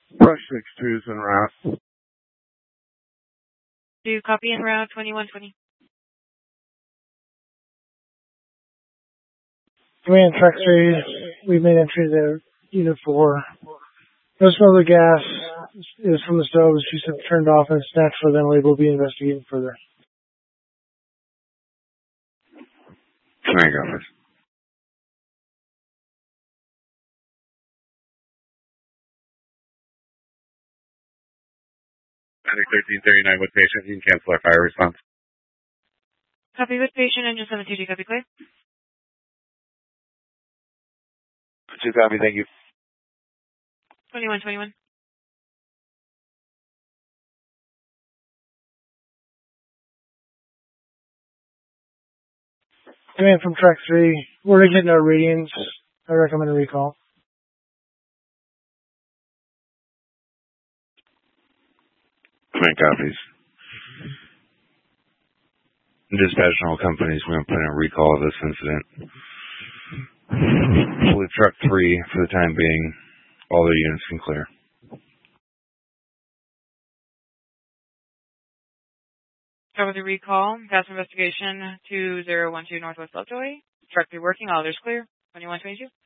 Brush 6-2's en route. Do you copy en route 2120? Command Track 3, we made entry to Unit 4. No smell of gas is from the stove. She said turned off and it's natural ventilator. Will be investigating further. Command Office. Medic 1339 with patient. You can cancel our fire response. Copy with patient, engine 72, copy clear. 2 copy, thank you. 2121. Command from Track 3, we're getting our readings. I recommend a recall. Command copies. Dispatch on all companies, we're going to put in a recall of this incident. Fully Truck 3 for the time being. All their units can clear. Start with the recall. Gas investigation 2012 Northwest Lovejoy. Truck 3 working. All others clear. 2122.